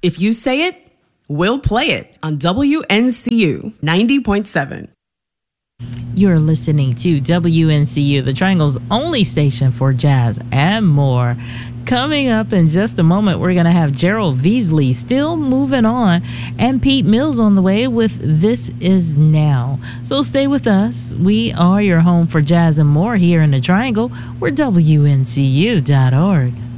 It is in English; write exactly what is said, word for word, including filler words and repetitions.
If you say it, we'll play it on W N C U ninety point seven. You're listening to W N C U, the Triangle's only station for jazz and more. Coming up in just a moment, we're going to have Gerald Veasley, Still Moving On, and Pete Mills on the way with This Is Now. So stay with us. We are your home for jazz and more here in the Triangle. We're W N C U dot org.